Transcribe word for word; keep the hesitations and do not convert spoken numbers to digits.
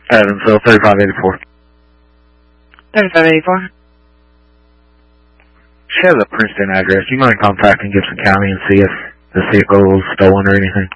Adamsville, thirty-five eighty-four. thirty-five eighty-four. She has a Princeton address. You mind contacting Gibson County and see if the vehicle was stolen or anything?